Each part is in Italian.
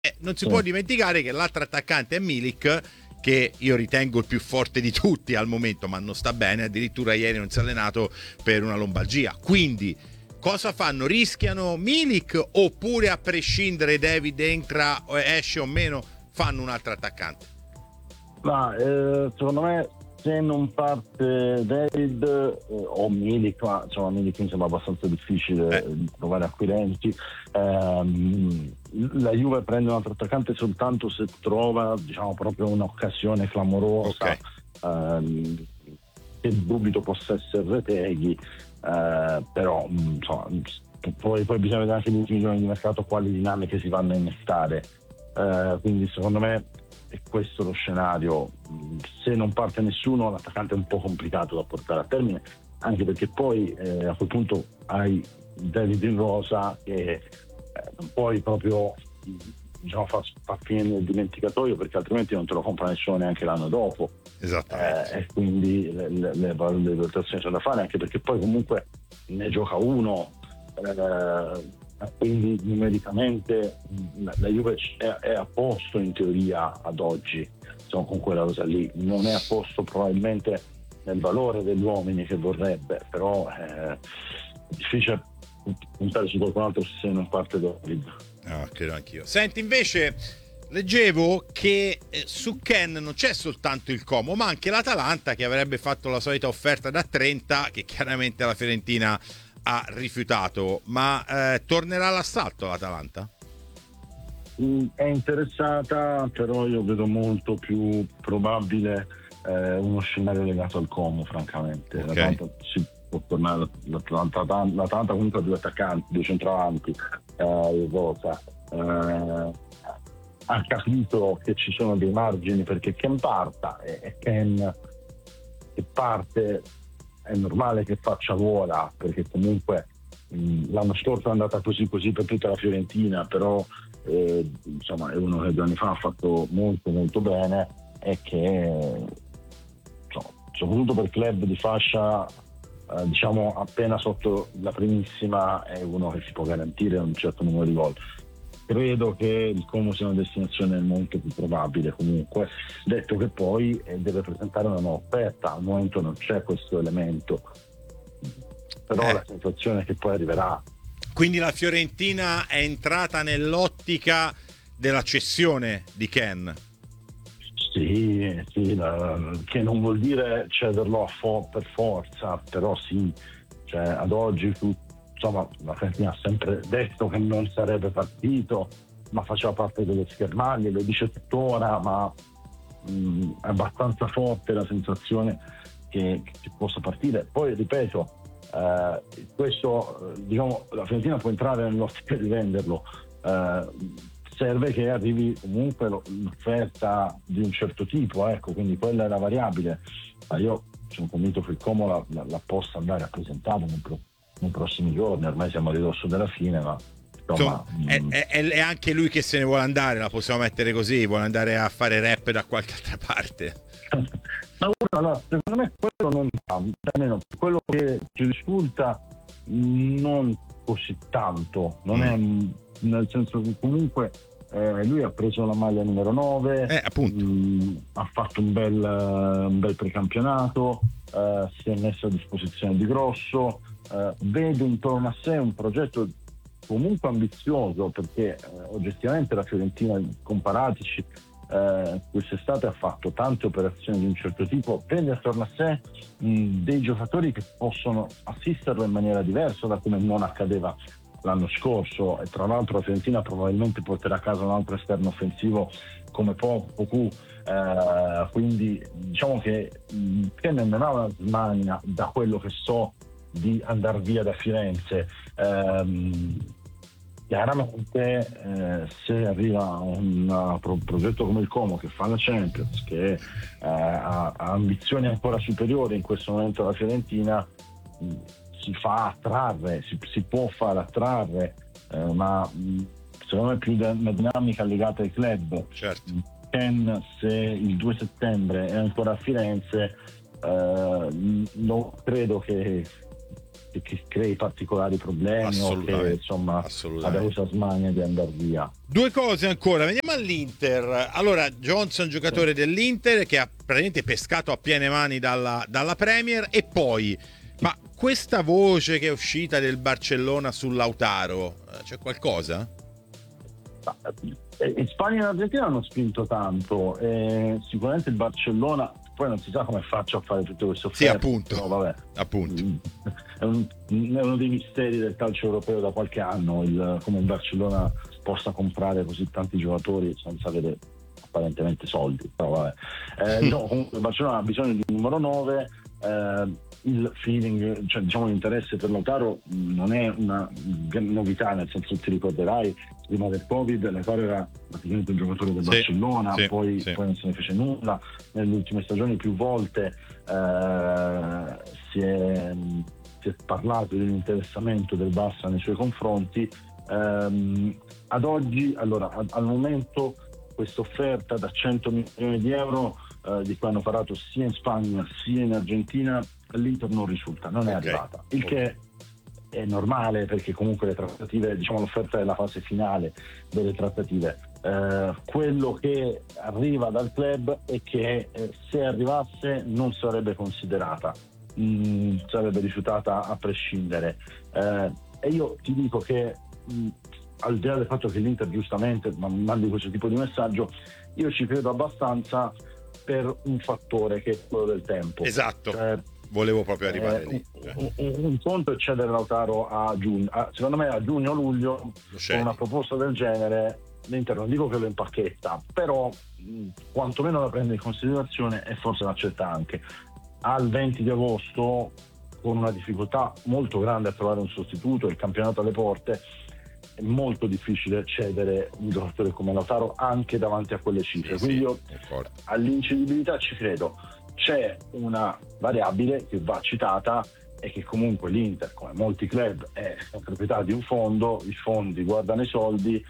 Non si può dimenticare che l'altro attaccante è Milik, che io ritengo il più forte di tutti al momento, ma non sta bene, addirittura ieri non si è allenato per una lombalgia. Quindi cosa fanno? Rischiano Milik, oppure a prescindere David entra, esce o meno, fanno un altro attaccante? Ma secondo me, se non parte David o Milik, ma insomma Milik mi sembra abbastanza difficile trovare acquirenti, la Juve prende un altro attaccante soltanto se trova, diciamo, proprio un'occasione clamorosa, che dubito possa essere Retegui, però insomma, poi bisogna vedere anche gli ultimi giorni di mercato quali dinamiche si vanno a innestare, quindi secondo me è questo lo scenario. Se non parte nessuno, l'attaccante è un po' complicato da portare a termine, anche perché poi a quel punto hai David in rosa che non puoi proprio, diciamo, far finire nel dimenticatoio, perché altrimenti non te lo compra nessuno neanche l'anno dopo. Esattamente. E quindi le valutazioni sono da fare, anche perché poi comunque ne gioca uno, quindi numericamente la Juve è a posto in teoria ad oggi, insomma, con quella cosa lì. Non è a posto probabilmente nel valore degli uomini che vorrebbe, però è difficile puntare su qualcun altro se non parte David. No, credo anch'io. Senti, invece leggevo che su Ken non c'è soltanto il Como, ma anche l'Atalanta, che avrebbe fatto la solita offerta da 30, che chiaramente la Fiorentina ha rifiutato. Ma tornerà all'assalto l'Atalanta? È interessata, però io vedo molto più probabile uno scenario legato al Como, francamente. L'Atalanta si può tornare, l'Atalanta comunque ha due attaccanti, due centravanti, ha capito che ci sono dei margini perché Ken parta, e Ken che parte è normale che faccia gola, perché comunque l'anno scorso è andata così per tutta la Fiorentina, però insomma è uno che 2 anni fa ha fatto molto bene, e che soprattutto per club di fascia diciamo appena sotto la primissima è uno che si può garantire un certo numero di gol. Credo che il Como sia una destinazione molto più probabile, comunque, detto che poi deve presentare una nuova offerta. Al momento non c'è questo elemento, però la sensazione è che poi arriverà. Quindi la Fiorentina è entrata nell'ottica della cessione di Ken? Sì, che non vuol dire cederlo per forza, però sì, cioè ad oggi insomma, la Fiorentina ha sempre detto che non sarebbe partito, ma faceva parte delle schermaglie, lo dice tuttora, ma è abbastanza forte la sensazione che possa partire. Poi ripeto, questo diciamo, la Fiorentina può entrare nell'ottica di venderlo, serve che arrivi comunque l'offerta di un certo tipo, ecco, quindi quella è la variabile. Ma io sono convinto che il Como la possa andare a presentare nei prossimi giorni. Ormai siamo a ridosso della fine, ma insomma, è anche lui che se ne vuole andare, la possiamo mettere così, vuole andare a fare rap da qualche altra parte. Ma allora, secondo me quello non tanto, almeno quello che ci risulta non così tanto, non è, nel senso che comunque lui ha preso la maglia numero 9, ha fatto un bel precampionato, si è messo a disposizione di Grosso, vede intorno a sé un progetto comunque ambizioso, perché oggettivamente la Fiorentina, comparatici, quest'estate ha fatto tante operazioni di un certo tipo, vede attorno a sé dei giocatori che possono assisterlo in maniera diversa da come non accadeva l'anno scorso, e tra l'altro la Fiorentina probabilmente porterà a casa un altro esterno offensivo come Poku, quindi diciamo che non ha una smania, da quello che so, di andare via da Firenze. Chiaramente se arriva un progetto come il Como, che fa la Champions, che ha ambizioni ancora superiori in questo momento alla Fiorentina, si fa attrarre, si può far attrarre, ma secondo me più una dinamica legata ai club. Certo. Ken, se il 2 settembre è ancora a Firenze, non credo che che crei particolari problemi o che insomma abbia questa smania di andare via. Due cose ancora, veniamo all'Inter. Allora, Johnson, giocatore dell'Inter che ha praticamente pescato a piene mani dalla Premier, e poi ma questa voce che è uscita del Barcellona su Lautaro, c'è qualcosa? In Spagna e in Argentina hanno spinto tanto, sicuramente il Barcellona poi non si sa come faccia a fare tutte queste offerte. Sì, appunto. No, vabbè. Appunto. È uno dei misteri del calcio europeo da qualche anno, come il Barcellona possa comprare così tanti giocatori senza avere apparentemente soldi. Però vabbè. No, comunque il Barcellona ha bisogno di un numero 9. Il feeling, cioè diciamo l'interesse per Lautaro non è una novità, nel senso, ti ricorderai, prima del Covid Lautaro era praticamente un giocatore del Barcellona, poi non se ne fece nulla. Nelle ultime stagioni più volte si è parlato dell'interessamento del Barça nei suoi confronti. Ad oggi, allora, al momento questa offerta da 100 milioni di euro di cui hanno parlato sia in Spagna sia in Argentina, l'Inter non risulta, non è arrivata, il che è normale, perché comunque le trattative, diciamo, l'offerta è la fase finale delle trattative. Quello che arriva dal club è che se arrivasse non sarebbe considerata, sarebbe rifiutata a prescindere, e io ti dico che al di là del fatto che l'Inter giustamente mandi questo tipo di messaggio, io ci credo abbastanza per un fattore che è quello del tempo. Esatto, volevo proprio arrivare lì. Un conto è cedere Lautaro a giugno, secondo me a giugno o luglio con una proposta del genere l'Inter, non dico che lo impacchetta, però quantomeno la prende in considerazione e forse l'accetta anche. Al 20 di agosto, con una difficoltà molto grande a trovare un sostituto, il campionato alle porte, è molto difficile cedere un giocatore come Lautaro anche davanti a quelle cifre. Quindi io all'incedibilità ci credo. C'è una variabile che va citata, e che comunque l'Inter, come molti club, è proprietà di un fondo, i fondi guardano i soldi.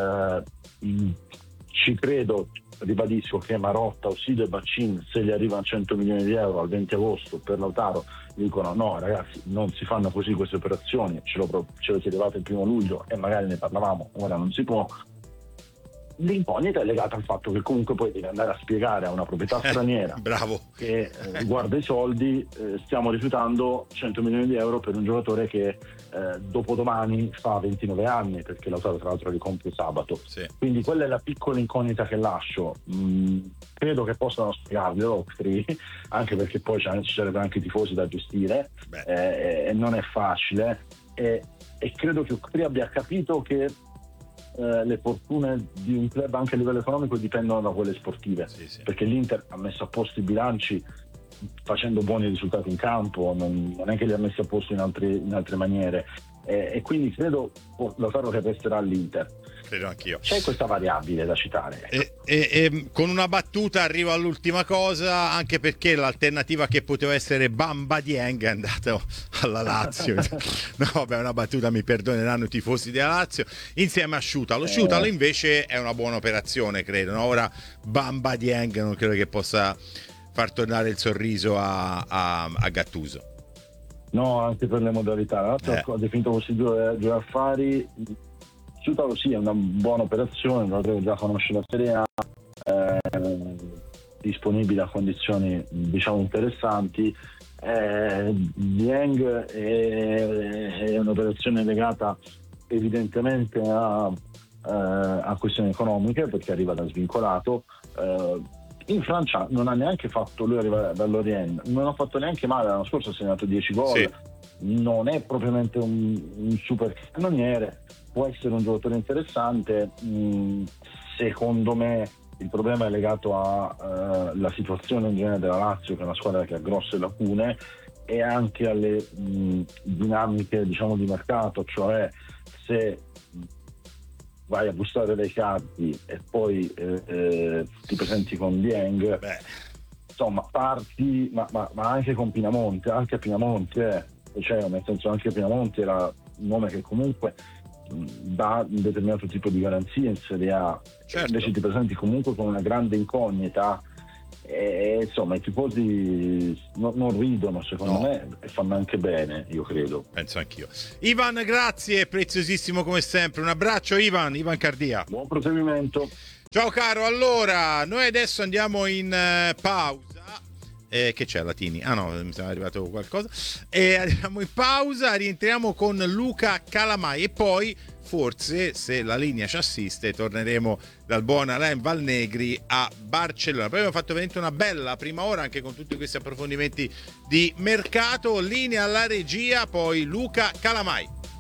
Ci credo, ribadisco, che Marotta, Ossido e Baccin, se gli arrivano 100 milioni di euro al 20 agosto per Lautaro, dicono no ragazzi, non si fanno così queste operazioni, ce lo chiedevate il 1 luglio e magari ne parlavamo, ora non si può. L'incognita è legata al fatto che comunque poi devi andare a spiegare a una proprietà straniera che guarda i soldi, stiamo rifiutando 100 milioni di euro per un giocatore che dopodomani fa 29 anni, perché Lautaro tra l'altro li compie sabato. Quindi quella è la piccola incognita che lascio. Credo che possano spiegarglielo, anche perché poi ci sarebbero anche i tifosi da gestire, e non è facile, e credo che Ocri abbia capito che le fortune di un club anche a livello economico dipendono da quelle sportive, perché l'Inter ha messo a posto i bilanci facendo buoni risultati in campo, non è che li ha messi a posto in altre maniere, e quindi credo Lautaro che resterà all'Inter. Credo anch'io. C'è questa variabile da citare. E con una battuta arrivo all'ultima cosa, anche perché l'alternativa che poteva essere Bamba Dieng è andato alla Lazio. No, vabbè, una battuta, mi perdoneranno i tifosi della Lazio, insieme a Sciutalo. Sciutalo invece è una buona operazione, credo, no? Ora Bamba Dieng non credo che possa far tornare il sorriso a Gattuso. No, anche per le modalità. L'altro ha definito questi due affari. Sciutalo sì, è una buona operazione, lo già conosce la Serie A, disponibile a condizioni diciamo interessanti. Dieng è un'operazione legata evidentemente a questioni economiche, perché arriva da svincolato. In Francia non ha neanche fatto, lui arriva dall'Orient, non ha fatto neanche male, l'anno scorso ha segnato 10 gol, non è propriamente un super cannoniere, può essere un giocatore interessante. Secondo me il problema è legato alla situazione in genere della Lazio, che è una squadra che ha grosse lacune, e anche alle dinamiche diciamo di mercato, cioè se vai a bussare dai cardi e poi ti presenti con Dieng, insomma parti, ma anche con Pinamonti, anche a Pinamonti cioè, nel senso, anche Pinamonti era un nome che comunque dà un determinato tipo di garanzia in Serie A. Invece ti presenti comunque con una grande incognita, insomma i tifosi non ridono, secondo me, e fanno anche bene, io credo. Penso anch'io. Ivan, grazie, preziosissimo come sempre. Un abbraccio Ivan Cardia. Buon proseguimento. Ciao caro, allora noi adesso andiamo in pausa. Che c'è Latini? Ah no, mi sembra arrivato qualcosa. E andiamo in pausa, rientriamo con Luca Calamai e poi forse, se la linea ci assiste, torneremo dal buon Alain Valnegri a Barcellona. Poi abbiamo fatto veramente una bella prima ora anche con tutti questi approfondimenti di mercato. Linea alla regia, poi Luca Calamai.